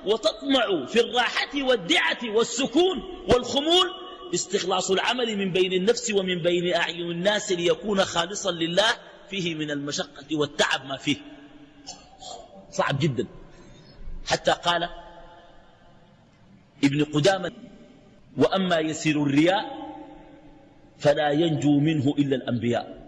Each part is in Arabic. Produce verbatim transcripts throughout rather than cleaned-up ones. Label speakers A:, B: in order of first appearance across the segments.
A: وتطمع في الراحة والدعة والسكون والخمول استخلاص العمل من بين النفس ومن بين أعين الناس ليكون خالصا لله فيه من المشقة والتعب ما فيه صعب جدا. حتى قال ابن قدامة وأما يسير الرياء فلا ينجو منه إلا الأنبياء.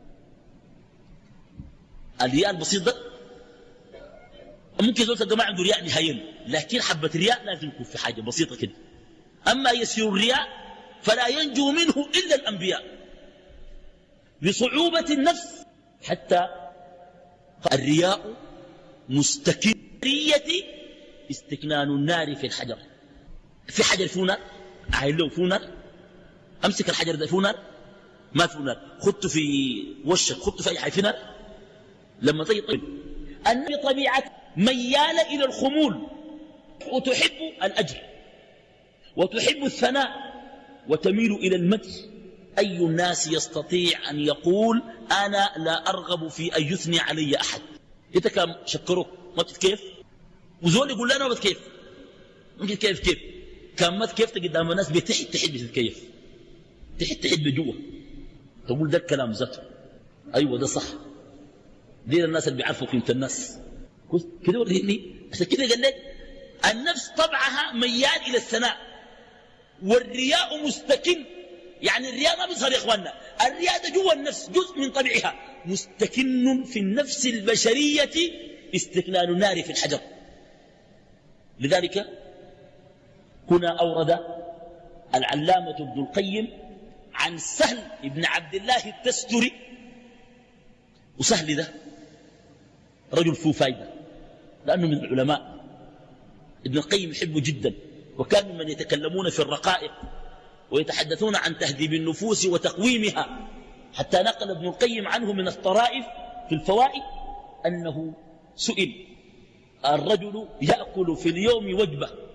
A: الرياء البسيط ده ممكن يقول تلقى ما عنده رياء نهائيا، لكن حبة رياء لازم يكون في حاجة بسيطة كده. أما يسير الرياء فلا ينجو منه إلا الأنبياء لصعوبة النفس. حتى الرياء مستكنية استكنان النار في الحجر. في حجر فيه نار، عايل له فيه نار، أمسك الحجر ده فيه نار، ما فيه نار، خدته في وشك، خدته في أي حاجة فيه نار. لما تجي طيب أن بطبيعة ميالة إلى الخمول وتحب الأجر وتحب الثناء وتميل إلى المدح. أي الناس يستطيع أن يقول أنا لا أرغب في أن يثني علي أحد؟ إنت كم شكروك ما تتكيف، وزول يقول لا أنا ما بتكيف، ممكن كيف كيف كان ما تكيفت قدام الناس بتحد تحد بتتكيف، تحد تحد بجوه، تقول ده الكلام ذاته أيوة ده صح. دين الناس اللي بيعرفوا قيمة الناس كده وريني. عشان كده قال لك النفس طبعها ميال إلى الثناء والرياء مستكن. يعني الرياء ما بيظهر يا إخواننا، الرياء ده جوا النفس جزء من طبيعها، مستكن في النفس البشرية استكنان النار في الحجر. لذلك هنا أورد العلامة ابن القيم عن سهل بن عبد الله التستري. وسهل ده رجل فيه فايدة لأنه من العلماء، ابن القيم يحبه جدا، وكان ممن يتكلمون في الرقائق ويتحدثون عن تهذيب النفوس وتقويمها. حتى نقل ابن القيم عنه من الطرائف في الفوائد أنه سئل الرجل يأكل في اليوم وجبة